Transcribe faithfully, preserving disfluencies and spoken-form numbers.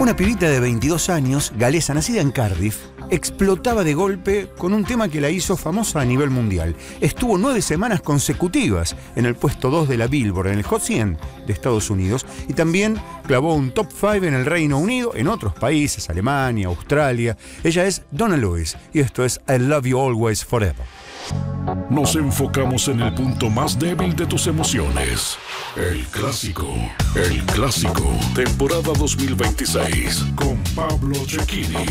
Una pibita de veintidós años, galesa, nacida en Cardiff, explotaba de golpe con un tema que la hizo famosa a nivel mundial. Estuvo nueve semanas consecutivas en el puesto dos de la Billboard, en el Hot cien de Estados Unidos, y también clavó un top cinco en el Reino Unido, en otros países, Alemania, Australia. Ella es Donna Lewis, y esto es I Love You Always Forever. Nos enfocamos en el punto más débil de tus emociones. El clásico. El clásico. Temporada dos mil veintiséis. Con Pablo Cecchini.